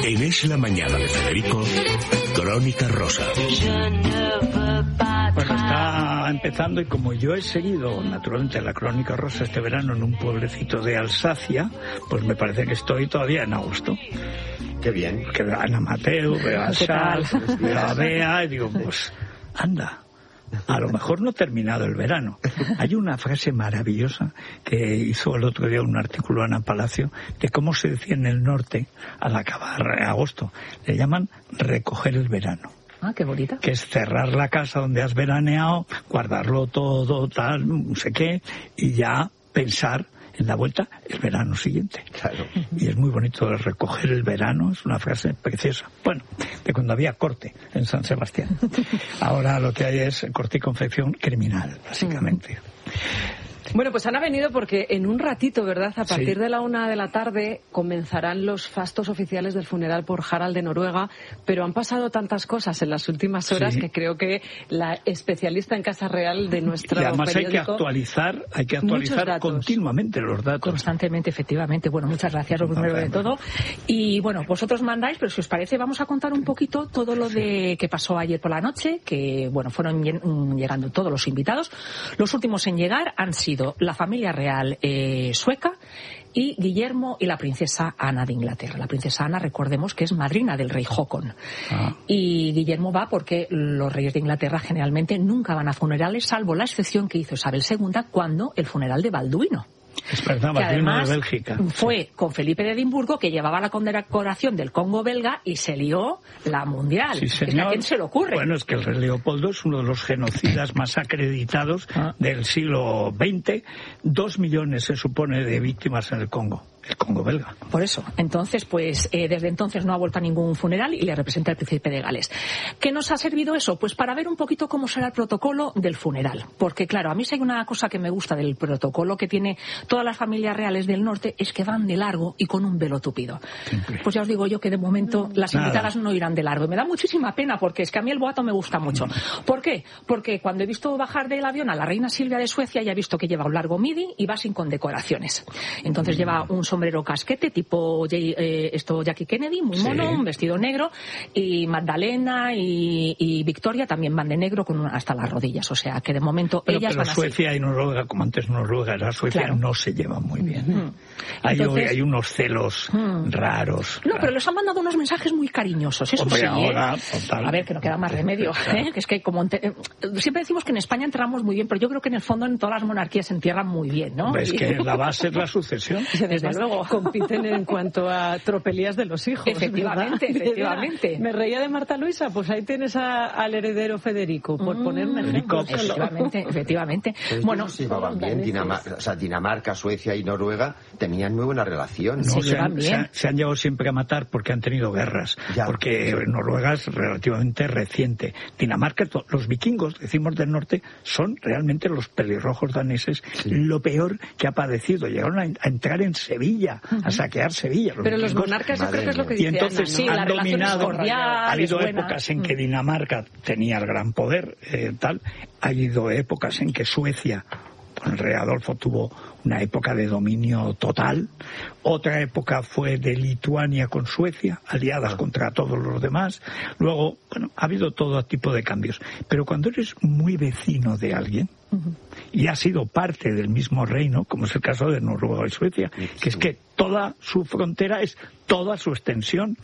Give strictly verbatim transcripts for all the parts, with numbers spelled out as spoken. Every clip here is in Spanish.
En Es la Mañana de Federico, Crónica Rosa. Bueno, está empezando y como yo he seguido naturalmente la Crónica Rosa este verano en un pueblecito de Alsacia, pues me parece que estoy todavía en agosto. Qué bien. Que veo a Ana Mateo, veo a Sal, veo a Bea y digo, pues anda. A lo mejor no ha terminado el verano. Hay una frase maravillosa que hizo el otro día un artículo Ana Palacio de cómo se decía en el norte al acabar agosto. Le llaman recoger el verano. Ah, qué bonita. Que es cerrar la casa donde has veraneado, guardarlo todo, tal, no sé qué, y ya pensar en la vuelta el verano siguiente. Claro. Y es muy bonito el recoger el verano, es una frase preciosa. Bueno, de cuando había corte en San Sebastián. Ahora lo que hay es corte y confección criminal, básicamente. Bueno, pues han venido porque en un ratito, ¿verdad? A partir Sí. de la una de la tarde comenzarán los fastos oficiales del funeral por Harald de Noruega, pero han pasado tantas cosas en las últimas horas Sí. que creo que la especialista en Casa Real de nuestro Y además hay que periódico... actualizar, hay que Muchos actualizar datos. continuamente los datos. Constantemente, efectivamente. Bueno, muchas gracias, lo primero de todo. Y bueno, vosotros mandáis, pero si os parece, vamos a contar un poquito todo lo de que pasó ayer por la noche, que bueno, fueron llegando todos los invitados. Los últimos en llegar han sido la familia real eh, sueca y Guillermo y la princesa Ana de Inglaterra. La princesa Ana, recordemos que es madrina del rey Håkon. Ah. Y Guillermo va porque los reyes de Inglaterra generalmente nunca van a funerales, salvo la excepción que hizo Isabel segunda cuando el funeral de Balduino. Es verdad, Que Balduino además de Bélgica. fue con Felipe de Edimburgo, que llevaba la condecoración del Congo belga y se lió la mundial. Sí, Es que señor. ¿a quién se le ocurre? Bueno, es que el rey Leopoldo es uno de los genocidas más acreditados Ah. del siglo veinte. Dos millones se supone de víctimas en el Congo. El Congo belga. Por eso. Entonces, pues eh, desde entonces no ha vuelto a ningún funeral y le representa el príncipe de Gales. ¿Qué nos ha servido eso? Pues para ver un poquito cómo será el protocolo del funeral. Porque claro, a mí si hay una cosa que me gusta del protocolo que tiene todas las familias reales del norte es que van de largo y con un velo tupido. Siempre. Pues ya os digo yo que de momento las Nada. invitadas no irán de largo. Y me da muchísima pena porque es que a mí el boato me gusta mucho. ¿Por qué? Porque cuando he visto bajar del avión a la reina Silvia de Suecia ya he visto que lleva un largo midi y va sin condecoraciones. Entonces lleva un sombrero casquete tipo Jay- eh, esto Jackie Kennedy, muy mono, Sí. un vestido negro, y Magdalena y, y Victoria también van de negro con una- hasta las rodillas. O sea que de momento Pero, ellas pero van Suecia y Noruega, como antes Noruega era Suecia, Claro. no se llevan muy bien. Mm. Hay, Entonces- hay unos celos Mm. raros. así. No, pero les han mandado unos mensajes muy cariñosos, eso Hombre, sí, ¿eh? ahora, total. A ver, que no queda más remedio, ¿eh? Que es que como ente- eh, siempre decimos que en España enterramos muy bien, pero yo creo que en el fondo en todas las monarquías se entierran muy bien, ¿no? Es Y- que la base es la sucesión. Desde luego. Compiten en cuanto a tropelías de los hijos. Efectivamente, ¿verdad? efectivamente. Me reía de Marta Luisa, pues ahí tienes a- al heredero Federico, por Mm, poner un ejemplo. Federico, solo. Efectivamente, efectivamente. Pero ellos Bueno, no se llevaban bien. Dinamarca, o sea, Dinamarca, Suecia y Noruega tenían muy buena relación. No, Se se, llevan han, bien. se han- se han llevado siempre a matar porque han tenido guerras. Ya. Porque Noruega es relativamente reciente. Dinamarca, to- los vikingos, decimos del norte, son realmente los pelirrojos daneses lo peor que ha padecido. Llegaron a, a entrar en Sevilla, a saquear Sevilla. Pero los vikingos. monarcas yo Madre creo que es lo que Y dice entonces Ana, ¿no? Sí, la han relación es dominado. cordial, Ha habido es buena. épocas en que Dinamarca tenía el gran poder, eh, tal. Ha habido épocas en que Suecia, con el rey Adolfo, tuvo una época de dominio total. Otra época fue de Lituania con Suecia, aliadas contra todos los demás. Luego, bueno, ha habido todo tipo de cambios. Pero cuando eres muy vecino de alguien y has sido parte del mismo reino, como es el caso de Noruega y Suecia, que es que toda su frontera es toda su extensión.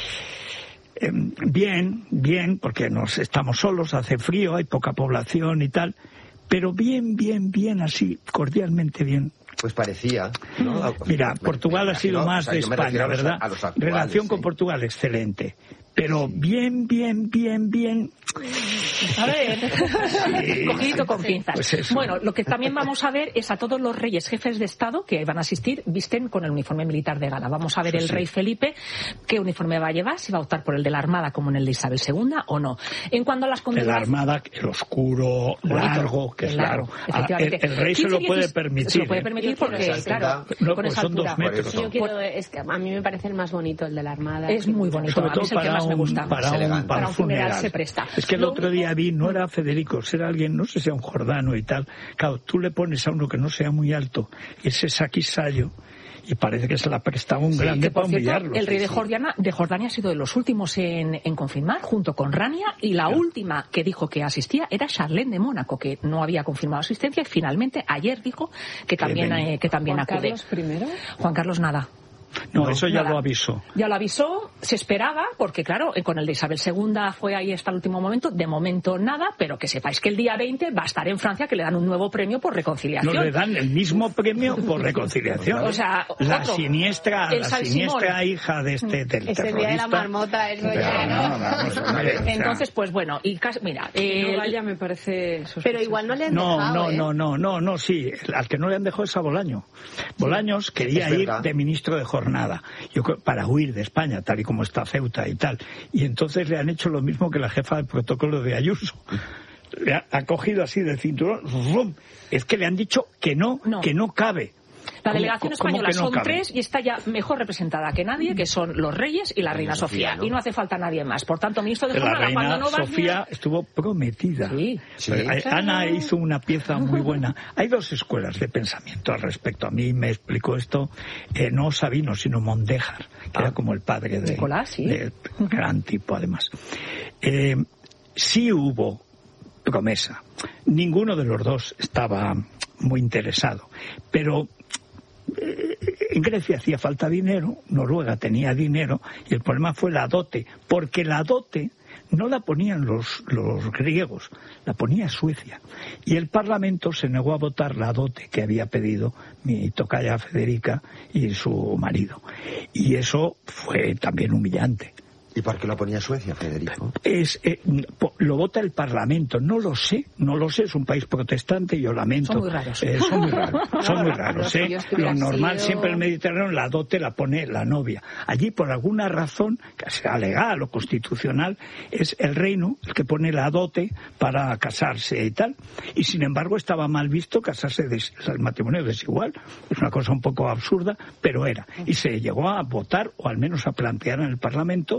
Eh, bien, bien, porque nos estamos solos, hace frío, hay poca población y tal, pero bien, bien, bien, así, cordialmente bien. Pues parecía, ¿no? Mira, Me- Portugal me ha sido imagino, más o sea, de yo me refiero España, a los- ¿verdad? a los actuales, Relación con sí. Portugal, excelente. Pero bien, bien, bien, bien. a ver, Sí. cogidito con pinzas. Pues eso. Bueno, lo que también vamos a ver es a todos los reyes jefes de Estado que van a asistir, visten con el uniforme militar de gala. Vamos a ver Sí, el sí. rey Felipe, qué uniforme va a llevar, si va a optar por el de la Armada como en el de Isabel segunda o no. En cuanto a las De la condecoraciones... Armada, el oscuro, Bonito, largo, que es el largo, largo. Ah, efectivamente. el, el rey se lo quince, puede dieciséis permitir. Se lo puede ¿eh? permitir Yo quiero porque, esa claro, altura. No, con pues esa son dos altura. metros. Yo quiero, es que a mí me parece el más bonito, el de la Armada. Es muy bonito. Sobre a mí todo es el que para más me un, gusta. para, Es un, elegante. para Para un un funeral funeral se presta. Es que el Lo otro día vi, no era Federico, era alguien, no sé si era un jordano y tal. Claro, tú le pones a uno que no sea muy alto ese saquisayo y parece que se la prestaba un Sí, grande que, por para cierto, humillarlo. el rey de Sí, sí. Jordania, de Jordania ha sido de los últimos en, en confirmar, junto con Rania, y la Claro. última que dijo que asistía era Charlene de Mónaco, que no había confirmado asistencia, y finalmente ayer dijo que también, venía. eh, que también Juan acude. Carlos primero. Juan Carlos nada. No, eso ya Nada. lo avisó. Ya lo avisó, se esperaba, porque claro, eh, con el de Isabel segunda fue ahí hasta el último momento, de momento nada, pero que sepáis que el día veinte va a estar en Francia, que le dan un nuevo premio por reconciliación. No le dan el mismo premio por reconciliación. O sea, la otro. siniestra, El la San siniestra Simón. hija de este del Es el terrorista. día de la marmota, eso Pero ya, no, ¿no? vamos, hombre, o sea, Entonces, pues bueno, y casi, mira, Eh, eh, no vaya, me parece sospechoso. Pero igual no le han No, dejado, no, ¿eh? no, no, no, no, sí. Al que no le han dejado es a Bolaño. Bolaños quería es ir verdad. de ministro de jornada. Yo creo, para huir de España, tal y como está Ceuta y tal. Y entonces le han hecho lo mismo que la jefa del protocolo de Ayuso. Le ha, ha cogido así del cinturón. ¡Rum! Es que le han dicho que no, No. que no cabe. la ¿Cómo- delegación cómo española que no son cabe? tres y está ya mejor representada que nadie, que son los reyes y la reina Reina Sofía. Sofía, ¿no? Y no hace falta nadie más. Por tanto, ministro de La jornada, reina cuando no vas Sofía bien- estuvo prometida. Sí. Sí. Pero, eh, Ana hizo una pieza muy buena. Hay dos escuelas de pensamiento al respecto. A mí me explicó esto eh, no Sabino, sino Mondéjar, que era como el padre de, Nicolás, sí. de gran tipo, además. Eh, sí hubo promesa. Ninguno de los dos estaba muy interesado. Pero eh, en Grecia hacía falta dinero, Noruega tenía dinero, y el problema fue la dote, porque la dote no la ponían los, los griegos, la ponía Suecia. Y el Parlamento se negó a votar la dote que había pedido mi tocaya Federica y su marido. Y eso fue también humillante. ¿Y por qué lo ponía Suecia, Federico? Es, eh, po- lo vota el Parlamento, no lo sé, no lo sé, es un país protestante y yo lamento. Son muy raros. Eh, son muy raros, son muy raros, Lo ¿eh? suyo es que Lo hubiera normal sido- siempre en el Mediterráneo, la dote la pone la novia. Allí, por alguna razón, que sea legal o constitucional, es el reino el que pone la dote para casarse y tal. Y sin embargo estaba mal visto casarse, des, el matrimonio desigual. Es una cosa un poco absurda, pero era. Y se llegó a votar, o al menos a plantear en el Parlamento,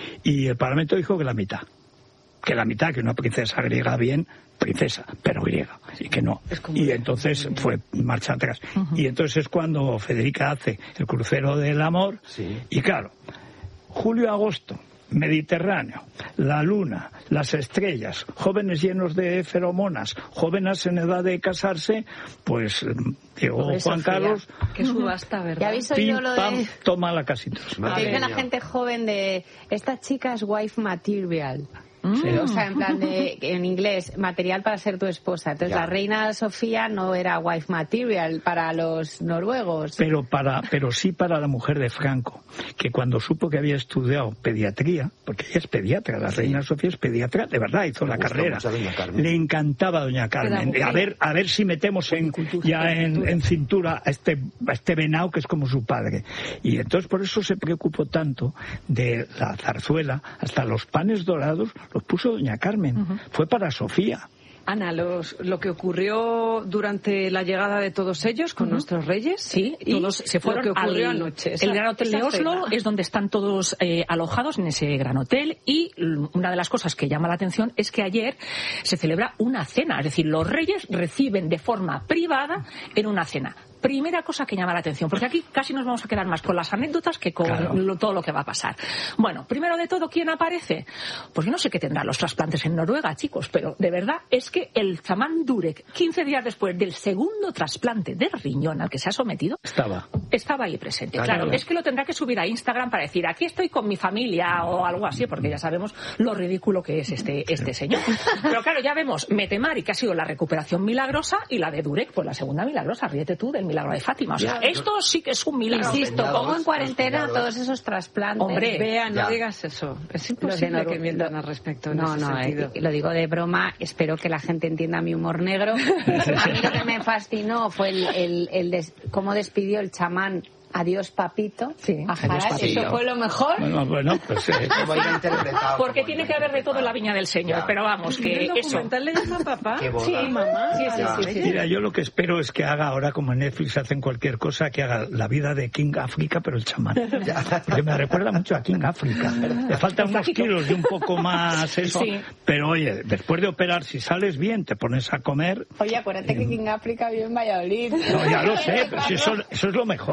y el Parlamento dijo que la mitad. Que la mitad, que una princesa griega bien, princesa, pero griega, y que no. Y entonces fue marcha atrás. Y entonces es cuando Federica hace el crucero del amor, Sí. y claro, julio-agosto, Mediterráneo, la luna, las estrellas, jóvenes llenos de feromonas, jóvenes en edad de casarse, pues llegó Pobre Juan Sofía. Carlos, Qué subasta, Ya ¿verdad? habéis pim, oído lo pam, de... toma la casitos. Lo Madre que dice la mía. gente joven de... Esta chica es wife material. Sí. O sea, en plan de, en inglés, material para ser tu esposa. Entonces, Ya. la reina Sofía no era wife material para los noruegos. Pero para, pero sí para la mujer de Franco, que cuando supo que había estudiado pediatría, porque ella es pediatra, la reina Sofía es pediatra, de verdad hizo Me la gusta carrera. mucho Doña Carmen. Le encantaba a doña Carmen. Pedagogía. A ver, a ver si metemos en, ya en, en cintura a este, a este venado que es como su padre. Y entonces por eso se preocupó tanto de la zarzuela, hasta los panes dorados los puso doña Carmen. Fue para Sofía. Ana, los, lo que ocurrió durante la llegada de todos ellos con nuestros reyes, Sí, y todos se fueron lo que ocurrió al anoche. Esa- el Gran Hotel de esa Oslo, cena. es donde están todos eh, alojados en ese gran hotel, y l- una de las cosas que llama la atención es que ayer se celebra una cena, es decir, los reyes reciben de forma privada en una cena. Primera cosa que llama la atención, porque aquí casi nos vamos a quedar más con las anécdotas que con Claro. lo- todo lo que va a pasar. Bueno, primero de todo, ¿quién aparece? Pues yo no sé qué tendrán los trasplantes en Noruega, chicos, pero de verdad es que el chamán Durek, quince días después del segundo trasplante de riñón al que se ha sometido, Estaba. estaba ahí presente. Ah, Claro, claro. es que lo tendrá que subir a Instagram para decir, aquí estoy con mi familia o algo así, porque ya sabemos lo ridículo que es este, este señor. Pero claro, ya vemos Metemari, que ha sido la recuperación milagrosa, y la de Durek, pues la segunda milagrosa. Ríete tú del milagro de Fátima. O sea, Ya, esto sí que es un milagro. Insisto, Peñados, pongo en cuarentena peñados. todos esos trasplantes. Hombre, Vea, no Ya. digas eso. Es Los de imposible Noru- que mientan al respecto en No, ese no, sentido. eh, lo digo de broma. Espero que la gente entienda mi humor negro. A mí lo que me fascinó fue el, el, el des- cómo despidió el chamán Adiós Papito Sí, a adiós, Harald. papito. Eso fue lo mejor. Bueno, bueno, pues eh, Como iba interpretado. Porque como tiene iba que haber de todo en la interpretado. viña del Señor, Ya. pero vamos, ¿En que el eso. documental le llama papá? Qué boda. Sí, mamá. Sí, sí, Ya. sí, sí. Mira, yo lo que espero es que haga ahora, como en Netflix hacen cualquier cosa, que haga la vida de King África, pero el chamán. Porque me recuerda mucho a King África. Le faltan unos kilos y un poco más eso. Sí. Pero oye, después de operar, si sales bien, te pones a comer. Oye, acuérdate que King África vive en Valladolid. No, ya lo sé, pero si eso, eso es lo mejor. Que le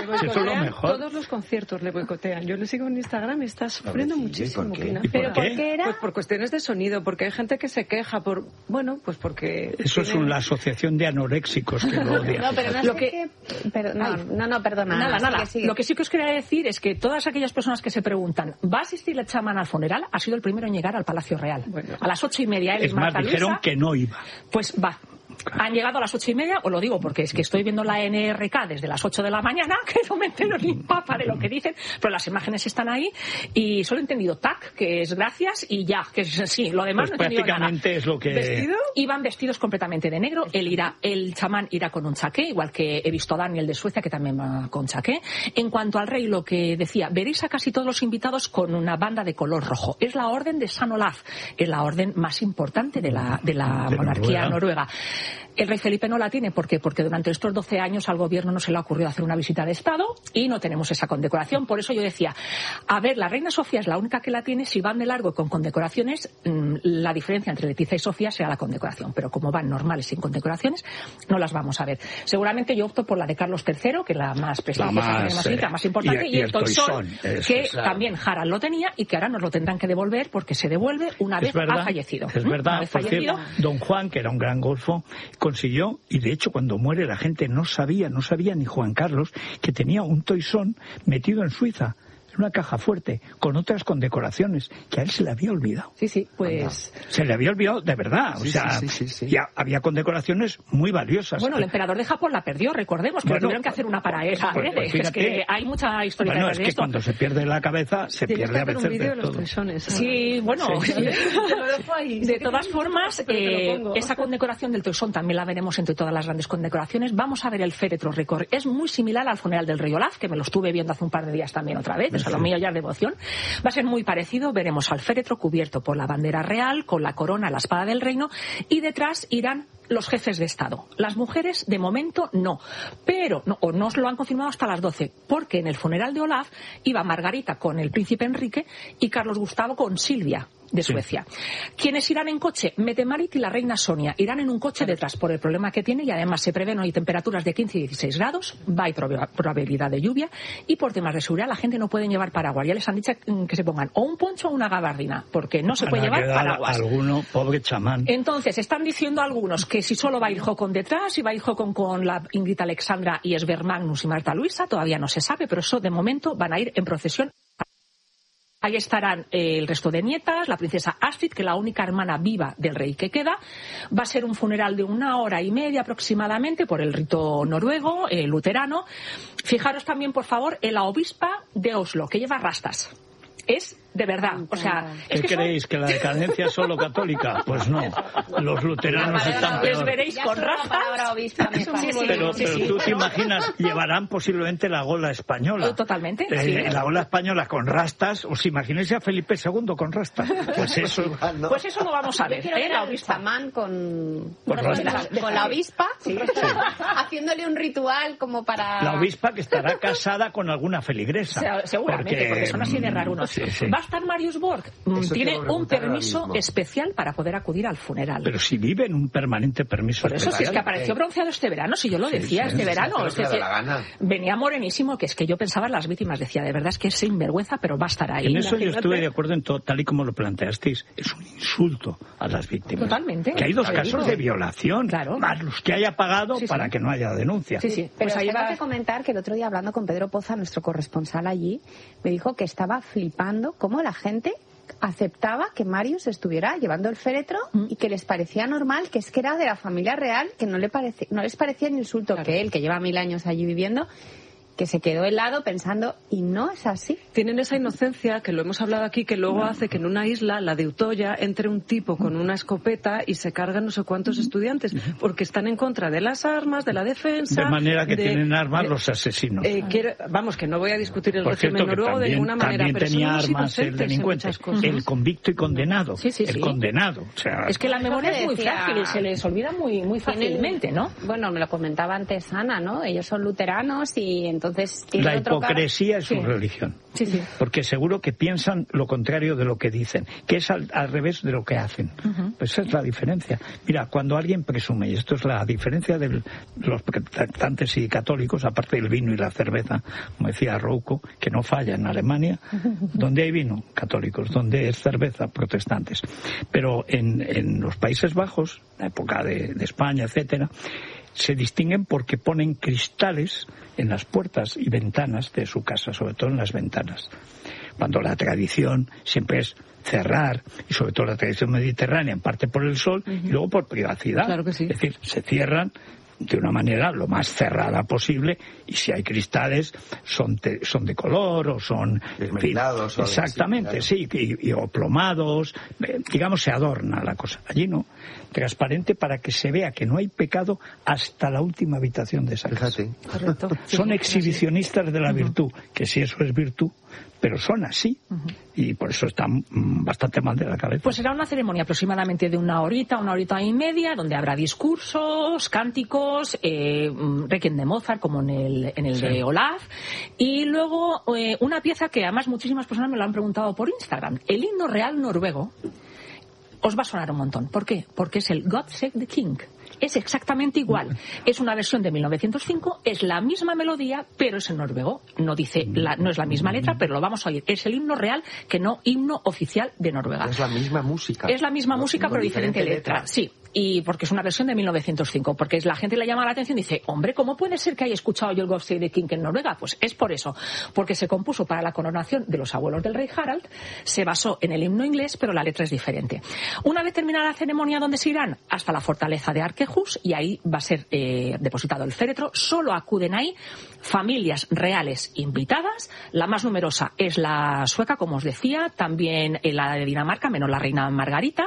boicotean, eso es lo mejor. todos los conciertos le boicotean. Yo le sigo en Instagram y está sufriendo sí, muchísimo. ¿por qué? Pina. ¿Y por Pero qué? ¿por qué era? Pues por cuestiones de sonido, porque hay gente que se queja por... Bueno, pues porque... Eso tiene... es la asociación de anoréxicos que lo odian. No, pero no Lo sé que- qué- pero- no, no, no, perdona. Nada, sigue, nada. sigue. Lo que sí que os quería decir es que todas aquellas personas que se preguntan, ¿va a asistir el chamán al funeral? Ha sido el primero en llegar al Palacio Real. Bueno. A las ocho y media él Es y más, Marta dijeron Luisa, que no iba. pues va. Han llegado a las ocho y media, os lo digo porque es que estoy viendo la N R K desde las ocho de la mañana, que no me entero ni papa de lo que dicen, pero las imágenes están ahí y solo he entendido tac, que es gracias, y ya, que es sí, lo demás Pues no he entendido nada. prácticamente es lo que... ¿Vestido? Iban vestidos completamente de negro. Él irá, el chamán irá con un chaqué, igual que he visto a Daniel de Suecia, que también va con chaqué. En cuanto al rey, lo que decía, veréis a casi todos los invitados con una banda de color rojo. Es la orden de San Olaf, es la orden más importante de la, de la De monarquía Noruega. noruega. El rey Felipe no la tiene, ¿por qué? Porque durante estos doce años al gobierno no se le ha ocurrido hacer una visita de Estado y no tenemos esa condecoración. Por eso yo decía, a ver, la reina Sofía es la única que la tiene. Si van de largo con condecoraciones, mmm, la diferencia entre Letizia y Sofía será la condecoración. Pero como van normales sin condecoraciones, no las vamos a ver. Seguramente yo opto por la de Carlos tercero, que es la más prestigiosa, La más, más, eh, la más importante, y- y, y el el toisón, toisón, eso, que claro. también Harald lo tenía y que ahora nos lo tendrán que devolver porque se devuelve una Es vez verdad, ha fallecido. es ¿Mm? verdad. Una vez Por fallecido, cierto, don Juan, que era un gran golfo, consiguió, y de hecho cuando muere la gente no sabía, no sabía ni Juan Carlos, que tenía un toisón metido en Suiza, en una caja fuerte, con otras condecoraciones, que a él se le había olvidado. Sí, sí, pues... Se le había olvidado de verdad. O Sí, sea, sí, sí, sí, sí. ya había condecoraciones muy valiosas. Bueno, el emperador de Japón la perdió, recordemos, que Bueno, le tuvieron que hacer una para él. pues, pues, es fíjate. que hay mucha historia Bueno, detrás es de que esto. cuando se pierde la cabeza, se Tienes pierde que a hacer un veces vídeo de de los todo. toisones. Sí, bueno, Sí. Te lo dejo ahí. de todas formas, Pero te lo eh, pongo. esa condecoración del toisón también la veremos entre todas las grandes condecoraciones. Vamos a ver el féretro récord. Es muy similar al funeral del rey Olaf, que me lo estuve viendo hace un par de días también otra vez, eso es lo mío ya es devoción. Va a ser muy parecido, veremos al féretro cubierto por la bandera real, con la corona, la espada del reino, y detrás irán los jefes de Estado. Las mujeres, de momento, no. Pero, no, o no os lo han confirmado hasta las doce, porque en el funeral de Olaf iba Margarita con el príncipe Enrique y Carlos Gustavo con Silvia, de Sí. Suecia. ¿Quiénes irán en coche? Mette-Marit y la reina Sonia. Irán en un coche detrás por el problema que tiene y además se prevén hoy temperaturas de quince y dieciséis grados, va y prob- probabilidad de lluvia y por temas de seguridad la gente no puede llevar paraguas. Ya les han dicho mm, que se pongan o un poncho o una gabardina, porque no se puede Van a llevar quedar paraguas. alguno, pobre chamán. Entonces, están diciendo algunos que si solo va a ir Håkon detrás, y va a ir Håkon con la Ingrid Alexandra y Esber Magnus y Marta Luisa, todavía no se sabe, pero eso de momento van a ir en procesión. Ahí estarán eh, el resto de nietas, la princesa Astrid, que es la única hermana viva del rey que queda. Va a ser un funeral de una hora y media aproximadamente por el rito noruego, eh, luterano. Fijaros también, por favor, en la obispa de Oslo, que lleva rastas. Es de verdad, o sea... ¿Qué es que son- creéis? ¿Que la decadencia es solo católica? Pues no. Los luteranos están les peor. veréis Ya con solo la rastas. palabra obispa me parece. sí, Pero, sí, pero sí, tú te pero- imaginas, llevarán posiblemente la gola española. Totalmente, Eh, sí. La gola española con rastas. ¿Os imagináis a Felipe segundo con rastas? Pues eso. Igual, ¿no? Pues eso lo vamos a ver, Quiero ¿eh? ver La al obispa. chamán con, Con con, rastas. la, con la obispa, haciéndole un ritual como para... La obispa que estará casada con alguna feligresa. Se- Seguramente, porque, son así de rarunos. Sí, sí. Va a estar Marius Borg. Mm, Eso te Tiene iba a un preguntar ahora permiso mismo. especial para poder acudir al funeral. Pero si vive en un permanente permiso Por eso, si es que especial. apareció bronceado este verano, si yo lo Sí, decía, sí, este sí, verano. hace lo es que le da decir, la gana. venía morenísimo, que es que yo pensaba en las víctimas, decía, de verdad es que es sinvergüenza, pero va a estar ahí. En eso yo Imagínate. estuve de acuerdo en todo, tal y como lo planteasteis. Es un insulto a las víctimas. Totalmente. Que hay dos Te casos digo. de violación, Claro. más los que haya pagado Sí, sí. para que no haya denuncia. Sí, sí. Pero Pues ahí tengo va. que comentar que el otro día hablando con Pedro Poza, nuestro corresponsal allí, me dijo que estaba flipando cómo la gente aceptaba que Marius estuviera llevando el féretro y que les parecía normal, que es que era de la familia real, que no, le parece, no les parecía un insulto que él, que lleva mil años allí viviendo, que se quedó helado pensando, y no es así. Tienen esa inocencia, que lo hemos hablado aquí, que luego hace que en una isla, la de Utoya, entre un tipo con una escopeta y se cargan no sé cuántos estudiantes, porque están en contra de las armas, de la defensa... De manera que de- tienen armas de- los asesinos. Eh, quiero- vamos, que no voy a discutir el Por régimen cierto, que noruego de también, ninguna manera, también pero son tenía unos armas el inocentes en delincuente, muchas cosas. el convicto y condenado. Sí, sí, el sí. condenado. O sea, Es que la Es lo memoria que es muy decía- frágil y se les olvida muy, muy Tienen- fácilmente, ¿no? Bueno, me lo comentaba antes Ana, ¿no? Ellos son luteranos y entonces Entonces, la hipocresía es su sí. religión. Sí, sí. Porque seguro que piensan lo contrario de lo que dicen, que es al, al revés de lo que hacen. Uh-huh. Pues esa es la diferencia. Mira, cuando alguien presume, y esto es la diferencia de los protestantes y católicos, aparte del vino y la cerveza, como decía Rouco, que no falla en Alemania, donde hay vino, católicos, donde es cerveza, protestantes. Pero en, en los Países Bajos, en la época de, de España, etcétera, se distinguen porque ponen cristales en las puertas y ventanas de su casa, sobre todo en las ventanas. Cuando la tradición siempre es cerrar, y sobre todo la tradición mediterránea, en parte por el sol, uh-huh. y luego por privacidad. Claro que sí. Es decir, se cierran de una manera lo más cerrada posible, y si hay cristales son de, son de color o son desmetados, exactamente, así, claro. sí, y, y, o plomados, eh, digamos, se adorna la cosa. Allí no, transparente para que se vea que no hay pecado hasta la última habitación de esa casa. Correcto. Son sí, exhibicionistas sí. de la virtud, que si eso es virtud, pero son así, uh-huh. y por eso están bastante mal de la cabeza. Pues será una ceremonia aproximadamente de una horita, una horita y media, donde habrá discursos, cánticos, eh, Requiem de Mozart, como en el, en el sí. de Olaf, y luego eh, una pieza que además muchísimas personas me lo han preguntado por Instagram, el himno real noruego. Os va a sonar un montón. ¿Por qué? Porque es el God Save the King. Es exactamente igual. Es una versión de mil novecientos cinco, es la misma melodía, pero es en noruego. No dice, la, no es la misma letra, pero lo vamos a oír. Es el himno real, que no himno oficial de Noruega. Es la misma música. Es la misma no, música, pero diferente, diferente letra. letra. Sí. Y porque es una versión de mil novecientos cinco, porque la gente le llama la atención y dice, hombre, ¿cómo puede ser que haya escuchado yo el God Save the King en Noruega? Pues es por eso, porque se compuso para la coronación de los abuelos del rey Harald, se basó en el himno inglés, pero la letra es diferente. Una vez terminada la ceremonia, ¿dónde se irán? Hasta la fortaleza de Arkehus, y ahí va a ser eh, depositado el féretro. Solo acuden ahí familias reales invitadas, la más numerosa es la sueca, como os decía, también la de Dinamarca, menos la reina Margarita,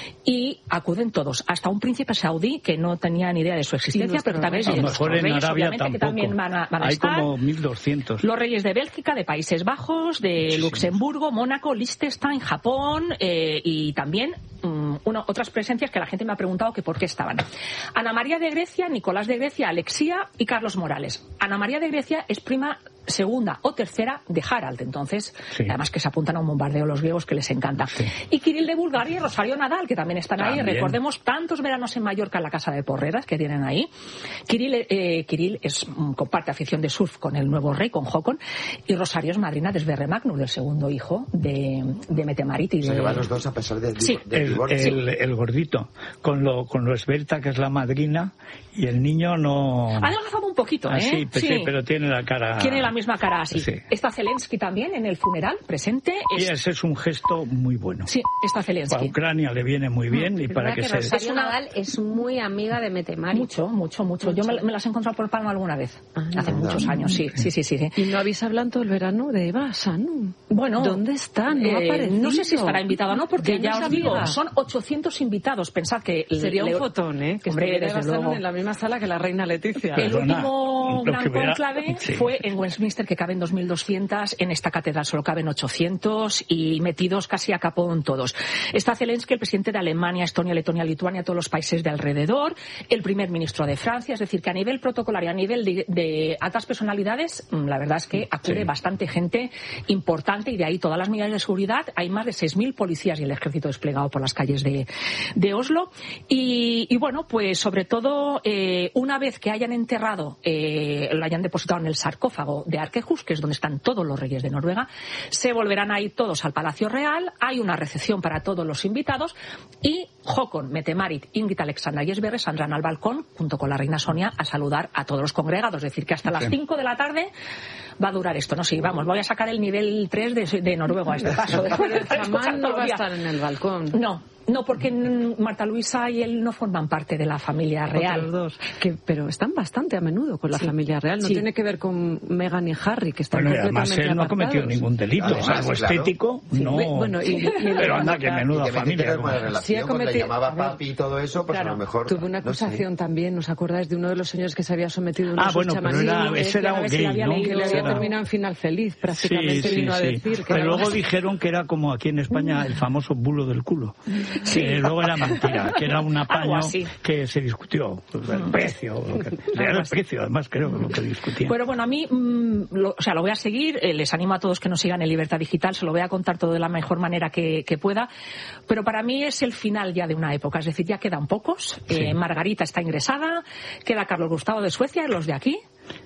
y acuden todos, hasta un príncipe saudí que no tenía ni idea de su existencia, sí, pero también a lo mejor en reyes, Arabia obviamente, tampoco. Que también van a, van a hay estar. Como mil doscientos. Los reyes de Bélgica, de Países Bajos, de sí, Luxemburgo, Mónaco, Liechtenstein, Japón, eh, y también um, una, otras presencias que la gente me ha preguntado que por qué estaban. Ana María de Grecia, Nicolás de Grecia, Alexia y Carlos Morales. Ana María de Grecia es prima segunda o tercera de Harald, entonces, sí. además que se apuntan a un bombardeo los griegos que les encanta. Sí. Y Kirill de Bulgaria y Rosario Nadal, que también están también. ahí. Recordemos tantos veranos en Mallorca en la casa de Porreras que tienen ahí. Kirill, eh, Kirill es, comparte afición de surf con el nuevo rey, con Håkon, y Rosario es madrina de Sverre Magnus, del segundo hijo de, de Mette-Marit. Y se de... llevan los dos a pesar del sí. de el, el, el gordito, con lo, con lo esbelta que es la madrina, y el niño no... Ha adelgazado un poquito, ¿eh? Ah, sí, pues sí. sí, pero tiene la cara... Tiene la misma cara así. Sí. Está Zelensky también en el funeral, presente. Es... Y ese es un gesto muy bueno. Sí, está Zelensky. Para Ucrania le viene muy bien, mm. y para que, que se... Rosario Nadal es muy amiga de Mette-Marit. Mucho, mucho, mucho, mucho. Yo me, me las he encontrado por Palma alguna vez. Ah, hace no, muchos no. años, sí, sí, sí, sí, sí. ¿Y no habéis hablado todo el verano de Eva Sanu? Bueno, ¿dónde está? No, eh, no sé si estará invitado o no, porque ya, ya os digo, amiga. son ochocientos invitados. Pensad que... Sería le... un fotón, ¿eh? Que Hombre, estuviera Eva Sanu en la misma sala que la reina Leticia. El Perdona, último gran hubiera... conclave sí. fue en Westminster, que caben dos mil doscientos. En esta catedral solo caben ochocientos y metidos casi a capón todos. Está Zelensky, el presidente de Alemania, Estonia, Letonia, Lituania, todos los países de alrededor, el primer ministro de Francia. Es decir, que a nivel protocolario, a nivel de, de altas personalidades, la verdad es que acude sí. bastante gente importante, y de ahí todas las medidas de seguridad. Hay más de seis mil policías y el ejército desplegado por las calles de, de Oslo. Y, y bueno, pues sobre todo, eh, una vez que hayan enterrado, eh, lo hayan depositado en el sarcófago de Arkehus, que es donde están todos los reyes de Noruega, se volverán a ir todos al Palacio Real. Hay una recepción para todos los invitados, y Håkon, Mette-Marit, Ingrid, Alexandra y Sverre saldrán al balcón junto con la reina Sonia a saludar a todos los congregados. Es decir, que hasta las cinco de la tarde va a durar esto. No sé, sí, vamos, voy a sacar el nivel tres de, de Noruego a este paso. Pero el chamán no va a estar en el balcón. No. No, porque Marta Luisa y él no forman parte de la familia real. Los dos. Que, pero están bastante a menudo con la sí. familia real. No sí. tiene que ver con Meghan y Harry, que están bueno, completamente además él no ha cometido ningún delito, además, salvo claro. estético. Sí. No. Bueno, y, y pero anda, que menuda que familia. Relación, sí ha cometido... Le llamaba papi y todo eso, pues claro. a lo mejor... Tuvo una acusación no sé. también, ¿os acordáis? De uno de los señores que se había sometido a una ah, bueno, pero era, ese era un gay, había ¿no? Que le había era... terminado en final feliz, prácticamente sí, sí, vino a sí. decir. Que pero luego más... dijeron que era como aquí en España el famoso bulo del culo. Sí. Que luego era mentira, que era un apaño que se discutió. Pues, el mm. precio, lo que, era el precio, además, creo, lo que discutían. Pero bueno, a mí, mmm, lo, o sea, lo voy a seguir, eh, les animo a todos que nos sigan en Libertad Digital, se lo voy a contar todo de la mejor manera que, que pueda, pero para mí es el final ya de una época, es decir, ya quedan pocos, sí. eh, Margarita está ingresada, queda Carlos Gustavo de Suecia, los de aquí,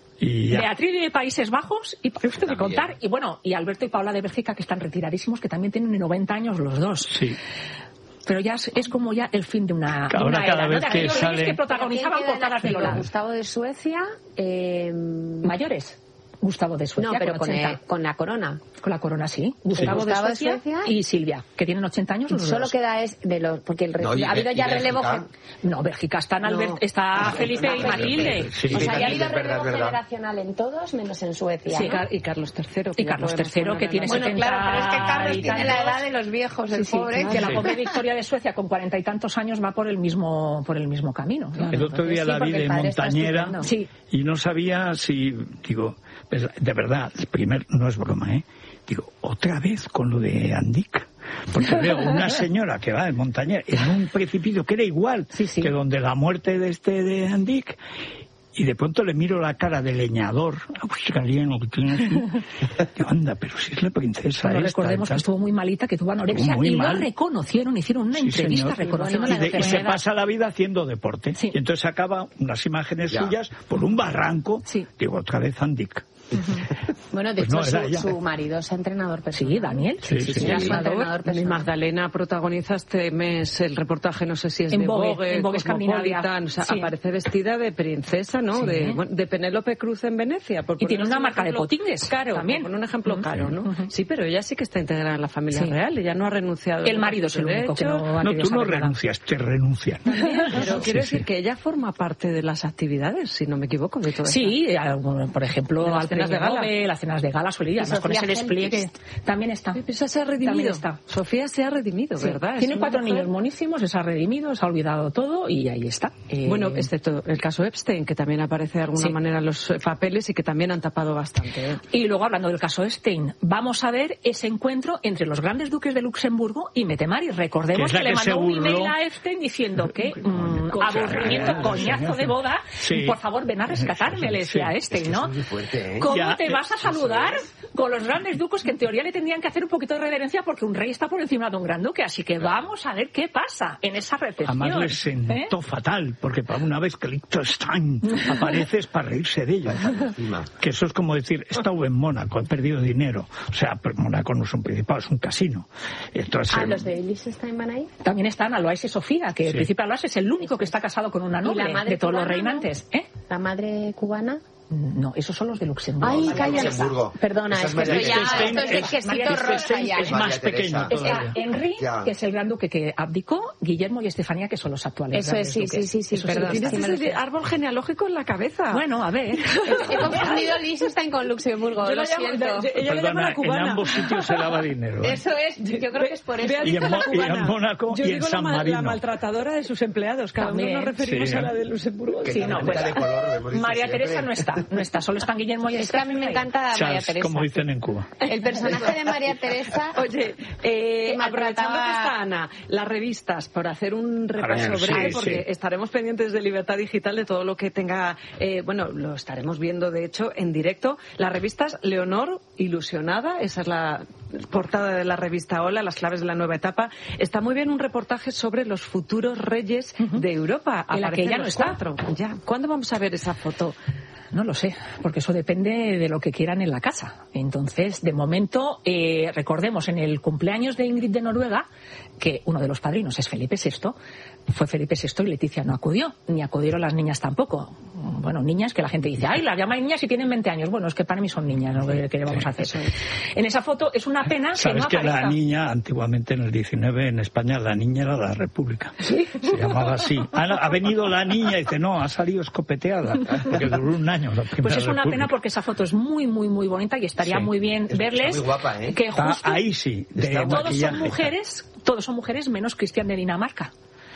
y ya. Beatriz de Países Bajos, y para usted de contar, y bueno, y Alberto y Paula de Bélgica, que están retiradísimos, que también tienen noventa años los dos. Sí. Pero ya es, es como ya el fin de una, de Ahora una cada era, vez ¿no? que sale... que protagonizaban portadas de Lola. Gustavo de Suecia, eh... mayores. Gustavo de Suecia. No, pero con, con, el, con la corona. Con la corona, sí. Gustavo, sí. Gustavo de, Suecia de Suecia y Silvia, que tienen ochenta años. Los solo dos. Queda es de los. Porque el re... no, y, ha habido ya relevo. No, Bélgica está, en no. Albert, está Felipe y Matilde. Sí. O sea, ya ha habido relevo generacional en todos, menos en Suecia. Sí, ¿no? Y Carlos tercero. Y Carlos tercero, que tiene bueno, setenta. Claro, pero es que Carlos tiene la edad de los viejos, el sí, pobre. Sí, que la pobre Victoria de Suecia, con cuarenta y tantos años, va por el mismo, por el mismo camino. Claro, el otro día la vi de montañera y no sabía si, digo, pues, de verdad, el primer, no es broma, ¿eh? Digo, otra vez con lo de Andic. Porque veo una señora que va de montañera en un precipicio que era igual sí, sí. que donde la muerte de este de Andic. Y de pronto le miro la cara de leñador, australiano que tiene así. Digo, anda, pero si es la princesa bueno, esta. Recordemos que estuvo muy malita, que tuvo anorexia, y mal. Lo reconocieron, hicieron una sí, entrevista señor. reconociendo y, la de, enfermedad. Y se pasa la vida haciendo deporte. Sí. Y entonces acaba unas imágenes ya. suyas por un barranco. Sí. Digo, otra vez Andic. Uh-huh. Bueno, de pues hecho, no, su, su marido es entrenador personal. Sí, Daniel. Sí, sí, sí, sí, era sí. su entrenador personal. Magdalena protagoniza este mes el reportaje, no sé si es en de Vogue, Vogue, en Vogue Escandinavia. O sea, sí. aparece vestida de princesa, ¿no? Sí. De, bueno, de Penélope Cruz en Venecia. Por y tiene una marca ejemplo, de potines. Caro, también. Por un ejemplo uh-huh. caro, ¿no? Uh-huh. Sí, pero ella sí que está integrada en la familia sí. real. Ella no ha renunciado. El marido es el único que no ha No, tú no nada. renuncias, te renuncian. Pero quiero sí, decir sí. que ella forma parte de las actividades, si no me equivoco, de todo Sí, esta. Por ejemplo, las cenas de gala. Nobel, las cenas de gala, Solía, además con ese despliegue. También está. Esa se ha redimido. Está. Sofía se ha redimido, sí. ¿verdad? Tiene cuatro mujer... niños monísimos, se ha redimido, se ha olvidado todo y ahí está. Eh... Bueno, excepto el caso Epstein, que también aparece de alguna sí. manera en los papeles y que también han tapado bastante. ¿eh? Y luego, hablando del caso Epstein, vamos a ver ese encuentro entre los grandes duques de Luxemburgo y Mette Maris. Recordemos que, que le que mandó un email a Epstein diciendo que mmm, aburrimiento, coñazo de boda, sí. por favor ven a rescatarme, le decía a Epstein, ¿no? Es fuerte, ¿eh? ¿Cómo ya, te vas a saludar con los grandes duques que en teoría le tendrían que hacer un poquito de reverencia porque un rey está por encima de un gran duque? Así que vamos a ver qué pasa en esa recepción. Además les sentó ¿eh? fatal, porque para una vez que Liechtenstein aparece es para reírse de ellos. Que eso es como decir, he estado en Mónaco, he perdido dinero. O sea, Mónaco no es un principado, es un casino. Entonces, ¿Ah, eh, los de Liechtenstein van ahí? También están Alois y Sofía, que sí. el príncipe Alois es el único que está casado con una noble de todos los reinantes. ¿no? ¿Eh? ¿La madre cubana? No, esos son los de Luxemburgo. Ay, calla. Perdona, Esa es que esto ya esto es de quesito rosa ya. Es más pequeño Está Henry, ya. que es el gran duque que abdicó, Guillermo y Estefanía, que son los actuales. Eso es, sí, sí, sí, sí, perdón. Tienes ese árbol genealógico en la cabeza. Bueno, a ver. He confundido Liechtenstein con Luxemburgo, lo siento. Ella le llama la cubana. En ambos sitios se lava dinero. ¿eh? Eso es, yo creo que es por eso. Y en, Mo y en Mónaco yo y en San la, Marino. la maltratadora de sus empleados. Cada uno nos referimos sí, a la de Luxemburgo. Sí, no, pues, de color, María Teresa no está, no está, solo están Guillermo y Es que a mí me encanta María Teresa. Como dicen en Cuba. El personaje de María Teresa. Oye, eh, aprovechando que está Ana, las revistas, por hacer un repaso ver, breve, sí, porque sí. estaremos pendientes de Libertad Digital, de todo lo que tenga, eh, bueno, lo estaremos viendo de hecho en directo. Las revistas Leonor, ilusionada, esa es la portada de la revista Hola, las claves de la nueva etapa. Está muy bien un reportaje sobre los futuros reyes uh-huh. de Europa. En la que ya no está. Cuatro. Ya. ¿Cuándo vamos a ver esa foto? No lo sé, porque eso depende de lo que quieran en la casa. Entonces, de momento, eh, recordemos, en el cumpleaños de Ingrid de Noruega, que uno de los padrinos es Felipe sexto, fue Felipe sexto y Leticia no acudió, ni acudieron las niñas tampoco. Bueno, niñas que la gente dice, ay, las llaman niñas y tienen veinte años. Bueno, es que para mí son niñas, ¿no? ¿Qué, qué le vamos sí, a hacer? En esa foto es una pena ¿Sabes que no que aparezca. La niña, antiguamente en el diecinueve en España, la niña era la República? ¿Sí? Se llamaba así. Ha, ha venido la niña y dice, no, ha salido escopeteada, porque duró un año la primera Pues es una República. pena porque esa foto es muy, muy, muy bonita y estaría sí. muy bien verles. Muy guapa, ¿eh? Que justo ah, ahí sí, de todos son mujeres, todos son mujeres menos Cristian de Dinamarca.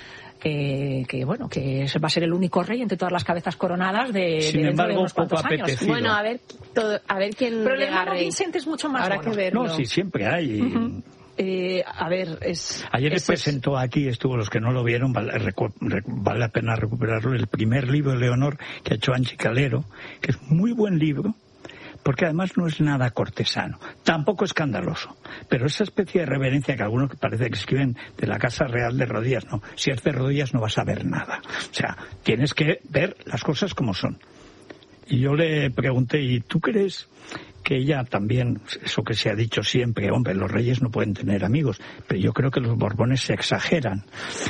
Que, que bueno, que va a ser el único rey entre todas las cabezas coronadas de, Sin de dentro embargo, de unos cuantos poco años. apetecido. Bueno, a ver, todo, a ver quién Pero el llega hermano rey. Vincent es mucho más Habrá bueno. que verlo. No, sí, siempre hay. Uh-huh. Eh, a ver, es... Ayer es, presentó aquí, estuvo, los que no lo vieron, vale, recu- rec- vale la pena recuperarlo, el primer libro de Leonor que ha hecho Anchi Calero, que es muy buen libro, porque además no es nada cortesano, tampoco escandaloso, pero esa especie de reverencia que algunos que parece que escriben de la Casa Real de rodillas, no, si es de rodillas no vas a ver nada, o sea, tienes que ver las cosas como son. Y yo le pregunté, ¿y tú crees que ella también, eso que se ha dicho siempre, hombre, los reyes no pueden tener amigos, pero yo creo que los Borbones se exageran?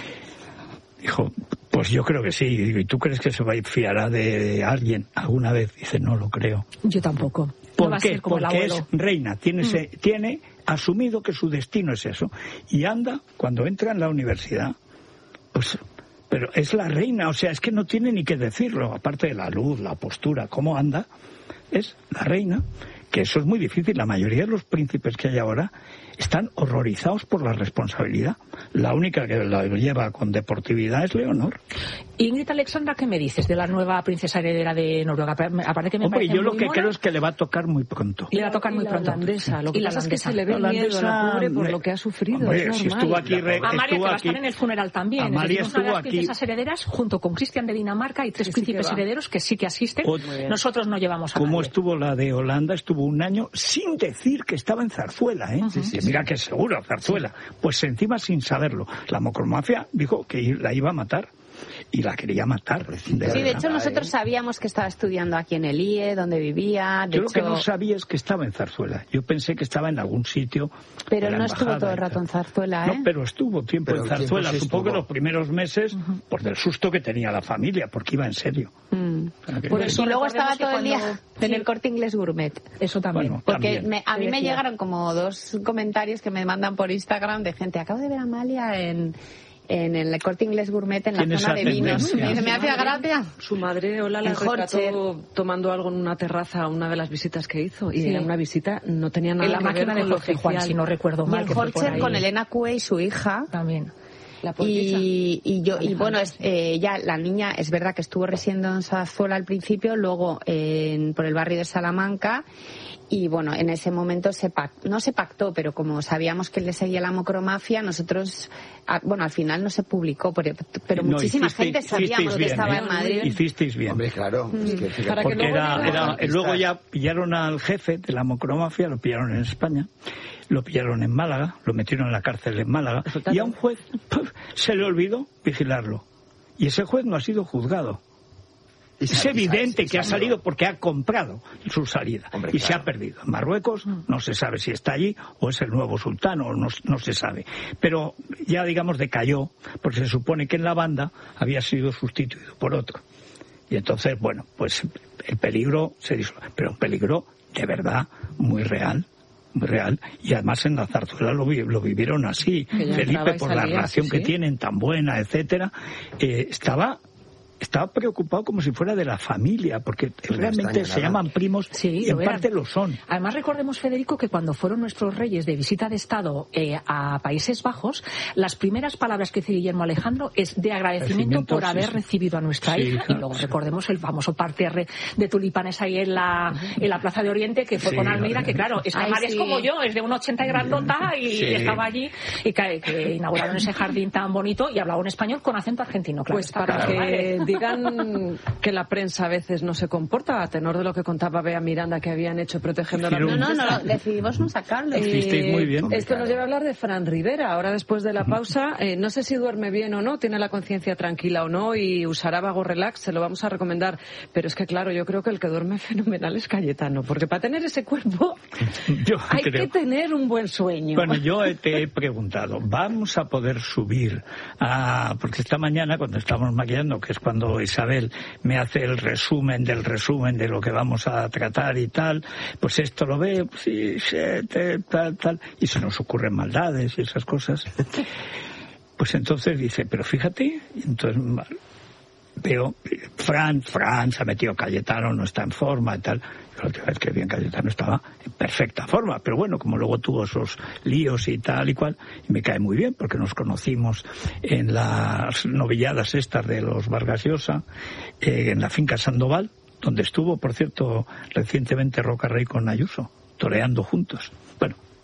Dijo, pues yo creo que sí. ¿Y tú crees que se va a fiará de alguien alguna vez? Dice, no lo creo. Yo tampoco. ¿Por no va qué? a ser como Porque el es reina, tiene, Mm. se, tiene asumido que su destino es eso. Y anda, cuando entra en la universidad, pues... Pero es la reina, o sea, es que no tiene ni que decirlo, aparte de la luz, la postura, cómo anda, es la reina, que eso es muy difícil. La mayoría de los príncipes que hay ahora están horrorizados por la responsabilidad. La única que la lleva con deportividad es Leonor. Ingrid Alexandra, ¿qué me dices de la nueva princesa heredera de Noruega? Aparte que me Hombre, parece yo lo muy que mona, creo es que le va a tocar muy pronto. le va a tocar y muy la pronto. holandesa, lo que Y la pasa es que holandesa. se le ve La miedo a la holandesa, pobre por me- lo que ha sufrido, Hombre, es si normal. estuvo aquí, re- Amalia, estuvo que va a aquí. estar en el funeral también. Amalia es decir, es una de estuvo las aquí. princesas herederas, junto con Cristian de Dinamarca y tres Que sí que príncipes va. herederos que sí que asisten. O- Nosotros no llevamos a Como nadie. estuvo la de Holanda, estuvo un año sin decir que estaba en Zarzuela, ¿eh? Sí, sí, que mira que es seguro, Zarzuela. Pues encima sin saberlo. La mocromafia dijo que la iba a matar. Y la quería matar. Sí, de Sí, de verdad. hecho nosotros sabíamos que estaba estudiando aquí en el I E, donde vivía. De Yo lo que hecho, no sabía es que estaba en Zarzuela. Yo pensé que estaba en algún sitio. pero de la no estuvo embajada todo el y rato tal. en Zarzuela, ¿eh? No, pero estuvo tiempo Pero en Zarzuela. tiempo sí Supongo que estuvo. los primeros meses, por del susto que tenía la familia, porque iba en serio. Mm. O sea que- Por eso Y luego recordemos estaba que todo el día cuando- en sí. el Corte Inglés Gourmet. Eso también. Bueno, Porque también. me- a mí Te me decía. llegaron como dos comentarios que me mandan por Instagram de gente. Acabo de ver a Amalia en, en el Corte Inglés Gourmet en la Tienes zona de vinos. ascendencia. Me, me hacía gracia. Su madre, Ola, la En Horcher. retrató tomando algo en una terraza una de las visitas que hizo. Y Sí. era una visita, no tenía nada En la que ver máquina de con lo Jorge Juan, oficial. si no recuerdo Y mal. en que fue por Horcher ahí. con Elena Cue y su hija. También. La poetisa. Y, y yo y bueno, es, eh, ya la niña es verdad que estuvo residiendo en Zarzuela al principio, luego en, por el barrio de Salamanca. Y bueno, en ese momento se pac- no se pactó, pero como sabíamos que le seguía la mocromafia, nosotros, a- bueno, al final no se publicó, pero, pero No, muchísima hicisteis- gente sabíamos hicisteis que bien, estaba ¿eh? en Madrid. Hicisteis bien. Hombre, claro. es que, fíjate, Para que Porque luego era, diga- era- Pistas. luego ya pillaron al jefe de la mocromafia, lo pillaron en España, lo pillaron en Málaga, lo metieron en la cárcel en Málaga, y a un juez puf, se le olvidó vigilarlo. Y ese juez no ha sido juzgado. y Es sa- y sa- evidente y que ha salió. salido porque ha comprado su salida. Hombre, y se claro. ha perdido. En Marruecos no se sabe si está allí o es el nuevo sultán o no, no se sabe. Pero ya, digamos, decayó porque se supone que en la banda había sido sustituido por otro. Y entonces, bueno, pues el peligro se disolvió. Pero un peligro de verdad muy real. Muy real. Y además en la zarzuela lo, vi- lo vivieron así. Que ya entraba Felipe, y por la salía, relación sí, que sí. tienen tan buena, etcétera, eh, estaba estaba preocupado como si fuera de la familia, porque realmente extraña se nada. llaman primos Sí, y lo en eran. parte lo son. Además, recordemos, Federico, que cuando fueron nuestros reyes de visita de Estado eh, a Países Bajos, las primeras palabras que dice Guillermo Alejandro es de agradecimiento Agradecimiento, por sí, haber sí. recibido a nuestra Sí, hija. claro, Y luego sí. recordemos el famoso parterre de tulipanes ahí en la, en la Plaza de Oriente, que fue Sí, con Almeida, que claro, esta Ay, María es sí. como yo, es de un ochenta y grandota y Sí. estaba allí y que, que inauguraron ese jardín tan bonito y hablaba un español con acento argentino, claro. Pues está para claro. que digan que la prensa a veces no se comporta, a tenor de lo que contaba Bea Miranda que habían hecho protegiendo a la Hicieron- No, no, princesa. no, decidimos no sacarlo. Eh, Hicisteis muy bien. Esto nos Claro. lleva a hablar de Fran Rivera. Ahora, después de la pausa, eh, no sé si duerme bien o no, tiene la conciencia tranquila o no y usará Vago Relax, se lo vamos a recomendar. Pero es que, claro, yo creo que el que duerme fenomenal es Cayetano, porque para tener ese cuerpo Yo hay creo. que tener un buen sueño. Bueno, yo te he preguntado, ¿vamos a poder subir a...? Porque esta mañana, cuando estábamos maquillando, que es cuando Isabel me hace el resumen del resumen de lo que vamos a tratar y tal, pues esto lo veo, pues, sí, sí, te- tal, tal, y se nos ocurren maldades y esas cosas. Pues entonces dice, pero fíjate, y entonces veo, Fran, Fran se ha metido Cayetano, no está en forma y tal. La última vez que vi en Cayetano estaba en perfecta forma, pero bueno, como luego tuvo esos líos y tal y cual, y me cae muy bien porque nos conocimos en las novilladas estas de los Vargas Llosa, eh, en la finca Sandoval, donde estuvo, por cierto, recientemente Roca Rey con Ayuso, toreando juntos. Bueno,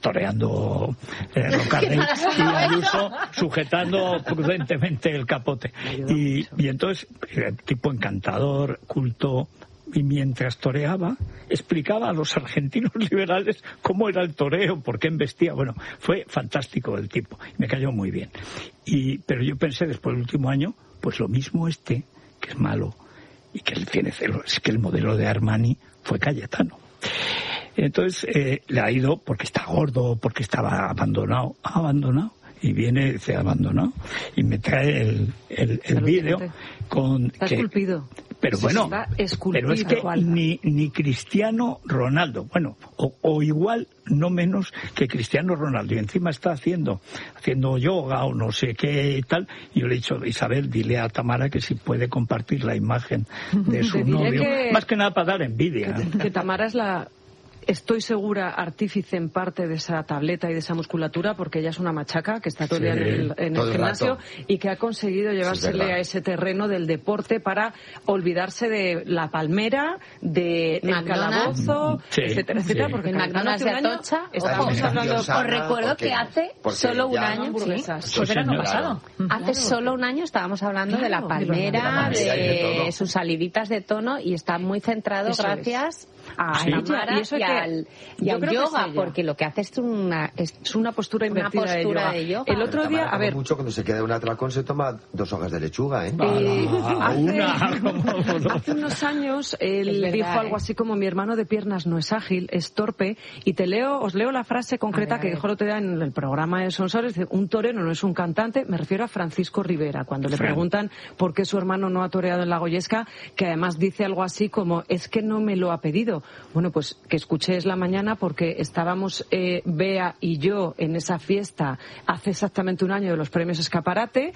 toreando eh, Rocarrey y Ayuso sujetando prudentemente el capote. Y, y entonces, el tipo encantador, culto, y mientras toreaba, explicaba a los argentinos liberales cómo era el toreo, por qué embestía. Bueno, fue fantástico el tipo, me cayó muy bien. Y, pero yo pensé, después del último año, pues lo mismo este, que es malo, y que él tiene celo, es que el modelo de Armani fue Cayetano. Entonces, eh, le ha ido porque está gordo, porque estaba abandonado, abandonado. Y viene, dice, abandonado, y me trae el, el, el vídeo con... Está que, esculpido. Pero bueno, pero es que ni, ni Cristiano Ronaldo, bueno, o, o igual, no menos que Cristiano Ronaldo, y encima está haciendo haciendo yoga o no sé qué y tal. Y yo le he dicho, Isabel, dile a Tamara que si puede compartir la imagen de su novio, que, más que nada para dar envidia. Que, que Tamara es la... Estoy segura, artífice en parte de esa tableta y de esa musculatura, porque ella es una machaca que está todo el día en el, en el gimnasio y que ha conseguido llevársele sí, a ese terreno del deporte para olvidarse de la palmera, de el calabozo, sí, etcétera, etcétera, sí. Porque en McDonald's de Atocha, estábamos hablando... Os recuerdo porque, que hace solo un año, sí, fue verano pasado. Hace claro. solo un año estábamos hablando claro, de la palmera, de, de, de sus saliditas de tono, y está muy centrado eso gracias... Es. A sí. Tamara y, eso y al, y al yoga, porque lo que hace es una, es una postura invertida una postura de, yoga. de yoga. El otro día, a ver... mucho cuando se queda un atracón se toma dos hojas de lechuga, ¿eh? eh ah, hace, una. hace unos años él verdad, dijo algo así como: mi hermano de piernas no es ágil, es torpe. Y te leo, os leo la frase concreta ver, que dijo el otro día en el programa de Sonsoles. Dice: un torero no es un cantante. Me refiero a Francisco Rivera, cuando le preguntan por qué su hermano no ha toreado en la Goyesca, que además dice algo así como: es que no me lo ha pedido. Bueno, pues que escuché es la mañana, porque estábamos eh, Bea y yo en esa fiesta hace exactamente un año de los premios Escaparate,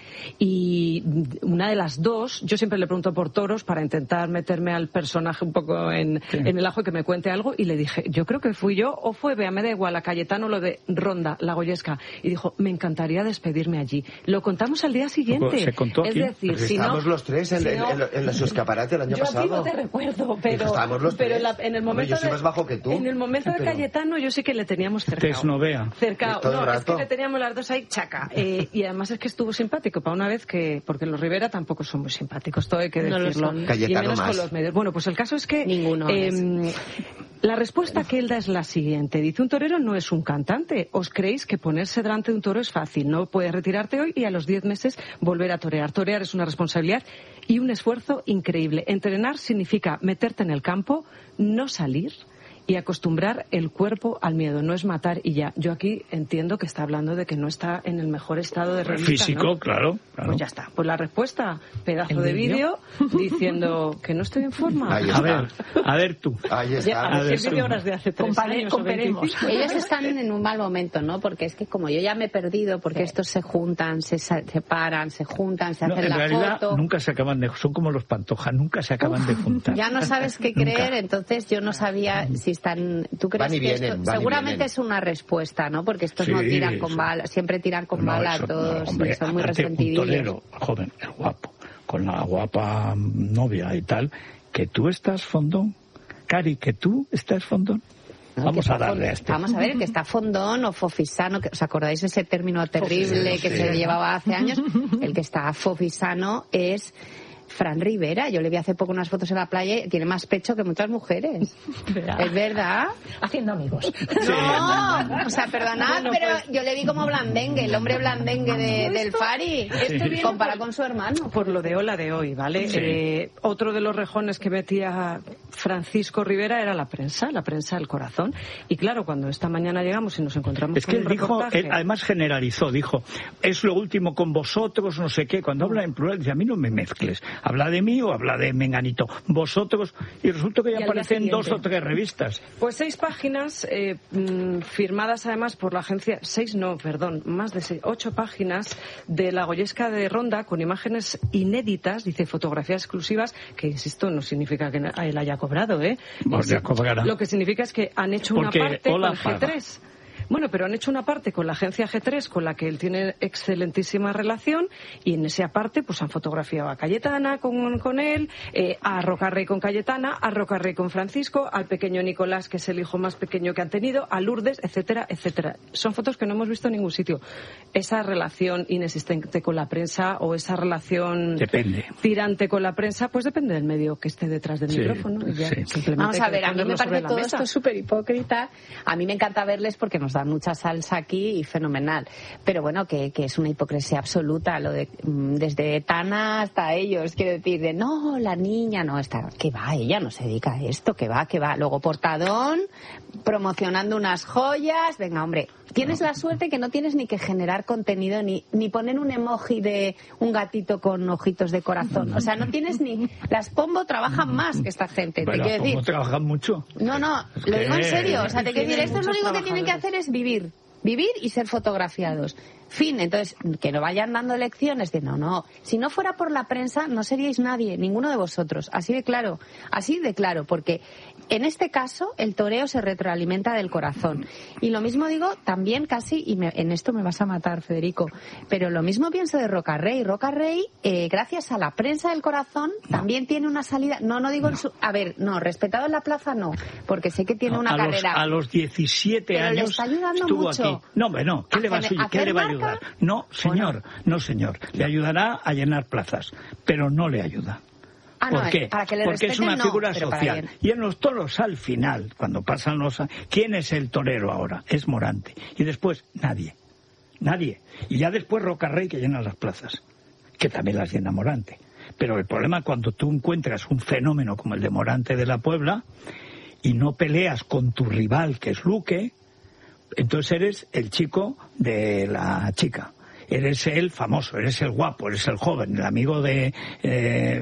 y una de las dos, yo siempre le pregunto por toros para intentar meterme al personaje un poco en, sí. en el ajo y que me cuente algo, y le dije, yo creo que fui yo o fue Bea, me da igual, a Cayetano lo de Ronda, la Goyesca, y dijo, me encantaría despedirme allí. Lo contamos al día siguiente. Se contó es aquí. decir, pues si estábamos no, los tres en, si en, no, en, en, en su Escaparate el año yo pasado. Yo aquí no te recuerdo, pero, estábamos los pero tres. en, la, en el momento Hombre, yo soy más bajo que tú. En el momento de pero... Cayetano yo sí que le teníamos cercado. Tesnovea. Cercado. Todo No, el rato. es que le teníamos las dos ahí chaca. Eh, y además es que estuvo simpático para una vez, que porque los Rivera tampoco son muy simpáticos, todo hay que no decirlo. Cayetano y menos más. con los medios. Bueno, pues el caso es que ninguno eh, es. La respuesta que él da es la siguiente. Dice, un torero no es un cantante. ¿Os creéis que ponerse delante de un toro es fácil? No puedes retirarte hoy y a los diez meses volver a torear. Torear es una responsabilidad y un esfuerzo increíble. Entrenar significa meterte en el campo, no salir y acostumbrar el cuerpo al miedo. No es matar y ya. Yo aquí entiendo que está hablando de que no está en el mejor estado de revista, físico, ¿no? claro, claro. Pues ya está. Pues la respuesta, pedazo de vídeo diciendo que no estoy en forma. Ahí a ver, a ver tú. Ahí está. Ya, a ver, vídeo horas de hace tres Compare, años comparemos. Ellos están en un mal momento, ¿no? Porque es que como yo ya me he perdido, porque estos se juntan, se separan, se juntan, se no, hacen en la realidad, foto. Nunca se acaban de... Son como los Pantoja, nunca se acaban Uf, de juntar. Ya no sabes qué creer, entonces yo no sabía si están... ¿Tú crees van y que vienen, esto, van seguramente y vienen. es una respuesta, ¿no? Porque estos sí, no tiran con eso. bala, siempre tiran con no, bala eso, a todos, no, hombre, y son muy aparte, resentidillos. Un torero, joven, el guapo, con la guapa novia y tal, que tú estás fondón, Cari, que tú estás fondón. No, vamos a darle a este. Vamos a ver, el que está fondón o fofisano, que, ¿os acordáis ese término terrible Fofisano, que sí. se llevaba hace años? El que está fofisano es Fran Rivera. Yo le vi hace poco unas fotos en la playa y tiene más pecho que muchas mujeres. ¿Verdad? ¿Es verdad? Haciendo amigos. No, o sea, perdonad, Bueno, pero pues... yo le vi como blandengue, el hombre blandengue de, del Fari, Sí. comparado con su hermano. Por lo de Ola de hoy, ¿vale? Sí. Eh, otro de los rejones que metía Francisco Rivera era la prensa, la prensa del corazón. Y claro, cuando esta mañana llegamos y nos encontramos Es con que un él dijo, reportaje... él además generalizó, dijo, es lo último con vosotros, no sé qué. Cuando habla en plural, dice, a mí no me mezcles. Habla de mí o habla de Menganito. Vosotros, y resulta que ya aparecen dos o tres revistas. Pues seis páginas eh, mm, firmadas además por la agencia, seis no, perdón, más de seis, ocho páginas de la Goyesca de Ronda con imágenes inéditas, dice fotografías exclusivas, que insisto, no significa que él haya cobrado, ¿eh? Pues ya cobrará. Lo que significa es que han hecho Porque una parte Ola con G tres. Bueno, pero han hecho una parte con la agencia G tres, con la que él tiene excelentísima relación, y en esa parte pues han fotografiado a Cayetana con, con él, eh, a Rocarrey con Cayetana, a Rocarrey con Francisco, al pequeño Nicolás, que es el hijo más pequeño que han tenido, a Lourdes, etcétera, etcétera. Son fotos que no hemos visto en ningún sitio. Esa relación inexistente con la prensa o esa relación depende. tirante con la prensa, pues depende del medio que esté detrás del sí, micrófono. Y ya, sí. Vamos a ver, a mí me parece todo mesa. esto súper hipócrita. A mí me encanta verles porque nos dan mucha salsa aquí y fenomenal. Pero bueno, que, que es una hipocresía absoluta, lo de desde Tana hasta ellos. Quiero decir, de no, la niña, no, está, que va, ella no se dedica a esto, que va, que va. Luego Portadón, promocionando unas joyas. Venga, hombre, tienes la suerte que no tienes ni que generar contenido, ni, ni poner un emoji de un gatito con ojitos de corazón. O sea, no tienes ni... Las Pombo trabajan más que esta gente. Bueno, te quiero decir... trabajan mucho. No, no, lo digo en serio. O sea, te quiero decir, esto es lo único que tienen que hacer es vivir. Vivir y ser fotografiados. Fin, entonces, que no vayan dando lecciones de no, no. Si no fuera por la prensa, no seríais nadie, ninguno de vosotros. Así de claro, así de claro, porque en este caso el toreo se retroalimenta del corazón. Y lo mismo digo también casi, y me, en esto me vas a matar, Federico, pero lo mismo pienso de Rocarrey. Rocarrey, eh, gracias a la prensa del corazón, también tiene una salida. No, no digo en su. A ver, no, respetado en la plaza no, porque sé que tiene no, una a carrera. Los, a los diecisiete pero años le está ayudando estuvo mucho. Aquí. No, hombre, no. ¿Qué, ¿A le va, hacer, ¿qué le va a marca? ayudar? No, señor, bueno. no, señor. Le ayudará a llenar plazas, pero no le ayuda. Ah, ¿Por no, qué? Para que le Porque es una no, figura social. Y en los toros al final, cuando pasan los... ¿Quién es el torero ahora? Es Morante. Y después, nadie. Nadie. Y ya después Rocarrey, que llena las plazas, que también las llena Morante. Pero el problema cuando tú encuentras un fenómeno como el de Morante de la Puebla y no peleas con tu rival, que es Luque, entonces eres el chico de la chica. Eres el famoso, eres el guapo, eres el joven, el amigo de... Eh,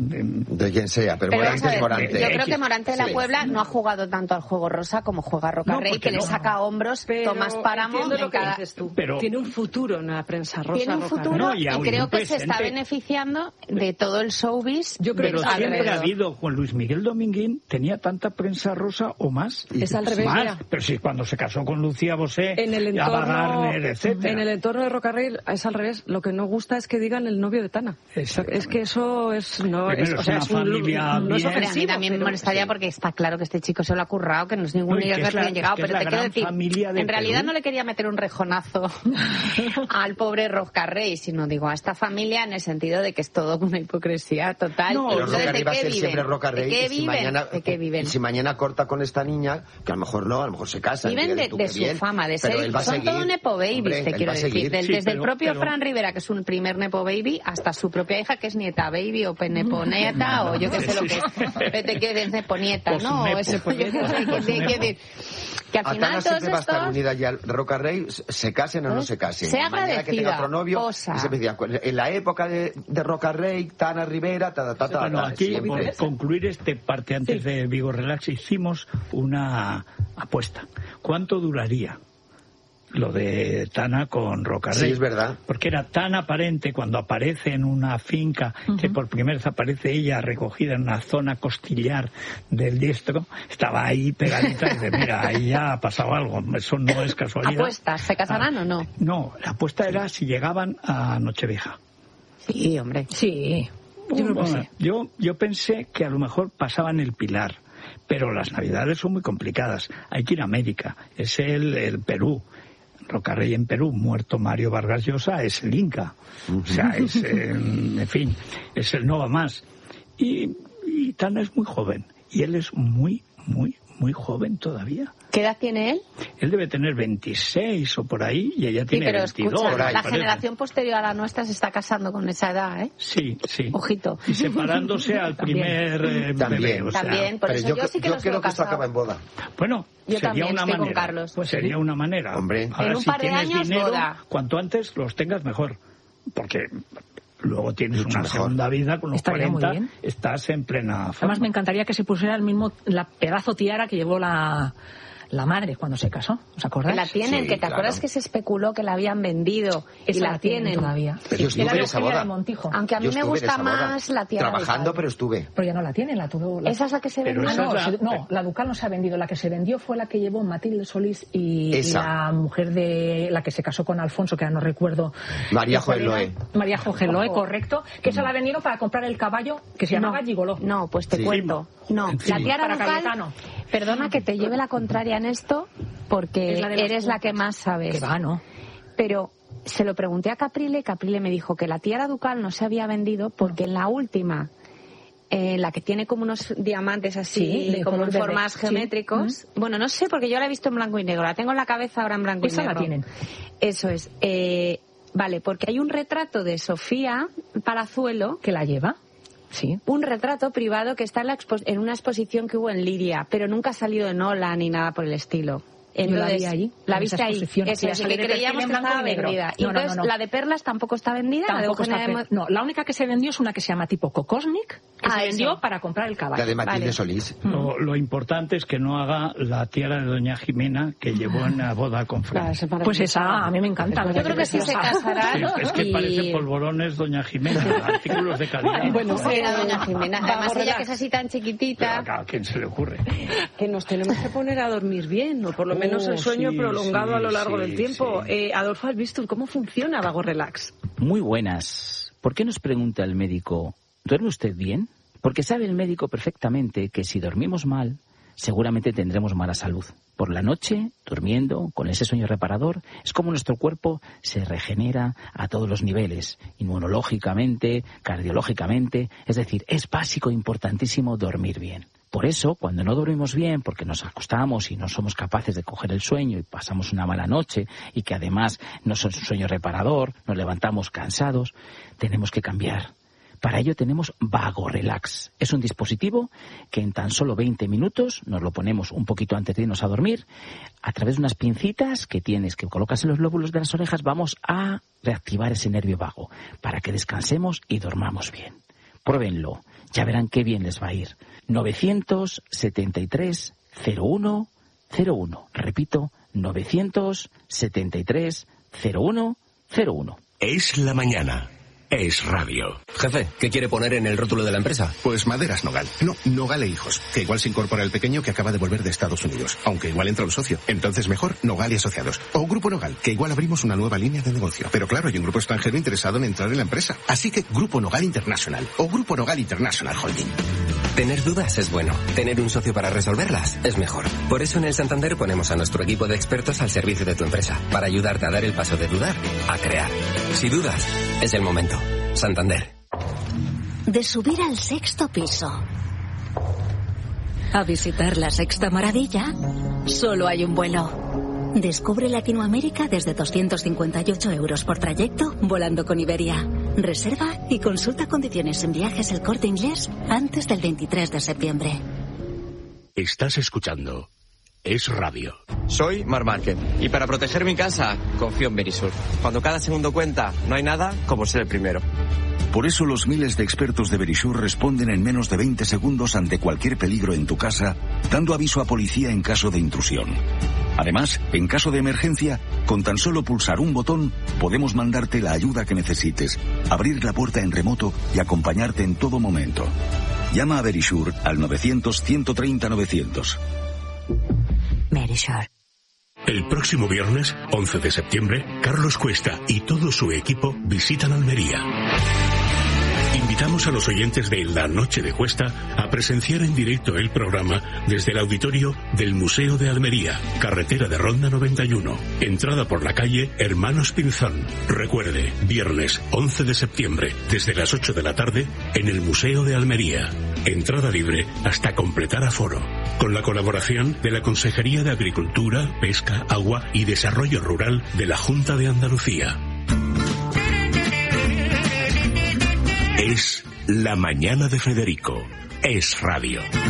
de quien sea, pero, pero Morante es Morante. Yo creo que Morante de la sí. Puebla no ha jugado tanto al juego rosa como juega Rocarrey, no, que no. le saca hombros, pero Tomás Páramo... Lo que cada... dices tú. Pero, tiene un futuro en la prensa rosa. Tiene un futuro no, y, y, y creo que presente. se está beneficiando de todo el showbiz. Yo creo pero que siempre alrededor. ha habido, Juan Luis Miguel Dominguín tenía tanta prensa rosa o más. Es al revés, más, mira. Pero si cuando se casó con Lucía Bosé, en el entorno, Ava Gardner, etcétera. En el entorno de Rocarrey es al revés. Lo que no gusta es que digan el novio de Tana. Es que eso es no es, es, o sea, una es un, familia no es bien. A mí también me molestaría sí. porque está claro que este chico se lo ha currado, que no es ningún no, nivel que bien llegado, es pero te quiero decir, en realidad Perú. no le quería meter un rejonazo al pobre Rocarrey, sino digo a esta familia en el sentido de que es todo una hipocresía total. No, pero Rocarrey va a ser siempre Rocarrey. ¿De qué si viven? mañana, ¿De qué viven? Si mañana corta con esta niña, que a lo mejor no, a lo mejor se casa. Viven de, de su bien, fama, de ser... él va a son seguir. todo nepo babies, Hombre, te quiero decir. Del, sí, desde pero, el propio pero... Fran Rivera, que es un primer nepo baby, hasta su propia hija, que es nieta baby o peneponeta, o yo qué sé lo que es. Vete que es neponieta, ¿no? O eso, yo qué sé, que decir... Que al final Atana todos siempre va a estar estos... unida ya al Rocarrey, se casen o no se casen. Sea mañana que tenga otro novio, posa. y se me decía, en la época de, de Rocarrey, Tana Rivera, ta, ta, ta, ta, bueno, aquí, siempre. por concluir este parte antes sí. de Vigo Relax, hicimos una apuesta. ¿Cuánto duraría lo de Tana con Rocarrey? Sí, es verdad. Porque era tan aparente cuando aparece en una finca, uh-huh. que por primera vez aparece ella recogida en una zona costillar del diestro, estaba ahí pegadita y dice, mira, ahí ya ha pasado algo, eso no es casualidad. ¿Apuestas? ¿Se casarán ah, o no? No, la apuesta era si llegaban a Nochevieja. Sí, hombre. Sí. Yo, no bueno, yo, yo pensé que a lo mejor pasaban el Pilar, pero las Navidades son muy complicadas. Hay que ir a América, es el, el Perú. Rocarrey en Perú, muerto Mario Vargas Llosa, es el Inca. O sea, es, eh, en fin, es el no va más. Y, y Tana es muy joven. Y él es muy, muy, muy joven todavía. ¿Qué edad tiene él? Él debe tener veintiséis o por ahí, y ella tiene sí, pero veintidós. Escucha, ahí, la generación posterior a la nuestra se está casando con esa edad, ¿eh? Sí, sí. Ojito. Y separándose al primer eh, también. bebé. O sea, también, por eso yo, yo sí que yo los creo que casado. esto acaba en boda. Bueno, yo sería también una estoy manera. con Carlos. Pues sería una manera. Hombre. Ahora, en un si par de tienes años, dinero, boda. cuanto antes los tengas mejor. Porque luego tienes Mucho una mejor. segunda vida con los Estaría muy cuarenta, bien. estás en plena forma. Además me encantaría que se pusiera el mismo la pedazo tiara que llevó la la madre cuando se casó, ¿os acordáis? Que la tienen, Sí, que te claro. acuerdas que se especuló que la habían vendido y Esa la, la tienen tienen todavía. Pero yo Sí, era estuve en la esa Eugenia boda. de Montijo. Aunque a mí Yo me estuve en gusta esa boda. más la tiara Trabajando, ducal. pero estuve. Pero ya no la tienen, la tuvo... La... Esa es la que se Pero vendió. Ah, esa no, es la- se- no, la Ducal no se ha vendido. La que se vendió fue la que llevó Matilde Solís y, y Esa. la mujer de la que se casó con Alfonso, que ahora no recuerdo. María ¿De cuál era? Joeloe. María Joeloe, correcto. Que esa la vendieron para comprar el caballo que se llamaba Gigoló. No, pues te Sí. cuento. No, Sí. la tiara Para ducal, Cayetano. perdona que te lleve la contraria en esto, porque Es la de las eres la puntas. que más sabes. Que va, ¿no? Pero se lo pregunté a Caprile, Caprile me dijo que la tiara ducal no se había vendido porque en la última, eh, la que tiene como unos diamantes así, Sí, de como color en verde. formas Sí. geométricos. Bueno, no sé, porque yo la he visto en blanco y negro. La tengo en la cabeza ahora en blanco Esa y la negro. tienen. Eso es. Eh, vale, porque hay un retrato de Sofía Palazuelo, Que la lleva. Sí. un retrato privado que está en, la expo- en una exposición que hubo en Liria, pero nunca ha salido en Ola ni nada por el estilo. Entonces, la vi allí, La en esa viste ahí. exposición. Eso Sí, es, la y que salí de perfil creíamos en que blanco estaba y negro. vendida. Y No, no, entonces, no, no. la de perlas tampoco está vendida. la de Tampoco Eugenia está de fe- Mo- No, la única que se vendió es una que se llama tipo Kokosnik, que Ah, se eso. vendió para comprar el caballo. La de Matilde Vale. Solís. Lo, lo importante es que no haga la tiara de doña Jimena que llevó en la boda con Claro, Fran. eso es Pues esa a mí me encanta. Yo creo que sí se casarán. Sí, es que y- parece polvorones doña Jimena, artículos de calidad. Bueno, Sí, era doña Jimena. Además, ella que es así tan Pero chiquitita. ¿a quién se le ocurre? Que nos tenemos que poner a dormir bien, o por lo menos Oh, el sueño sí, prolongado sí, a lo largo sí, del tiempo. sí. Eh, Adolfo, ¿has visto cómo funciona Vago Relax? Muy buenas. ¿Por qué nos pregunta el médico, ¿duerme usted bien? Porque sabe el médico perfectamente que si dormimos mal, seguramente tendremos mala salud. Por la noche, durmiendo, con ese sueño reparador, es como nuestro cuerpo se regenera a todos los niveles, inmunológicamente, cardiológicamente, es decir, es básico, importantísimo dormir bien. Por eso, cuando no dormimos bien, porque nos acostamos y no somos capaces de coger el sueño y pasamos una mala noche y que además no es un sueño reparador, nos levantamos cansados, tenemos que cambiar. Para ello tenemos Vago Relax. Es un dispositivo que en tan solo veinte minutos nos lo ponemos un poquito antes de irnos a dormir. A través de unas pincitas que tienes, que colocas en los lóbulos de las orejas, vamos a reactivar ese nervio vago para que descansemos y dormamos bien. Pruébenlo, ya verán qué bien les va a ir. novecientos setenta y tres cero uno cero uno. Repito, novecientos setenta y tres cero uno cero uno. Es la mañana. Es radio. Jefe, ¿qué quiere poner en el rótulo de la empresa? Pues Maderas Nogal. No, Nogal e Hijos. Que igual se incorpora el pequeño que acaba de volver de Estados Unidos. Aunque igual entra un socio. Entonces mejor Nogal y Asociados. O Grupo Nogal, que igual abrimos una nueva línea de negocio. Pero claro, hay un grupo extranjero interesado en entrar en la empresa. Así que Grupo Nogal International. O Grupo Nogal International Holding. Tener dudas es bueno. Tener un socio para resolverlas es mejor. Por eso en el Santander ponemos a nuestro equipo de expertos al servicio de tu empresa. Para ayudarte a dar el paso de dudar a crear. Si dudas, es el momento. Santander. De subir al sexto piso a visitar la sexta maravilla, solo hay un vuelo. Descubre Latinoamérica desde doscientos cincuenta y ocho euros por trayecto volando con Iberia. Reserva y consulta condiciones en Viajes El Corte Inglés antes del veintitrés de septiembre. Estás escuchando Es Radio. Soy Mar Márquez y para proteger mi casa confío en Verisur. Cuando cada segundo cuenta, no hay nada como ser el primero. Por eso los miles de expertos de Verisur responden en menos de veinte segundos ante cualquier peligro en tu casa, dando aviso a policía en caso de intrusión. Además, en caso de emergencia, con tan solo pulsar un botón, podemos mandarte la ayuda que necesites, abrir la puerta en remoto y acompañarte en todo momento. Llama a Verisur al novecientos ciento treinta novecientos. Verisur. El próximo viernes, once de septiembre, Carlos Cuesta y todo su equipo visitan Almería. Invitamos a los oyentes de La Noche de Cuesta a presenciar en directo el programa desde el auditorio del Museo de Almería, carretera de Ronda noventa y uno, entrada por la calle Hermanos Pinzón. Recuerde, viernes once de septiembre, desde las ocho de la tarde, en el Museo de Almería. Entrada libre hasta completar aforo. Con la colaboración de la Consejería de Agricultura, Pesca, Agua y Desarrollo Rural de la Junta de Andalucía. Es la mañana de Federico. Es radio.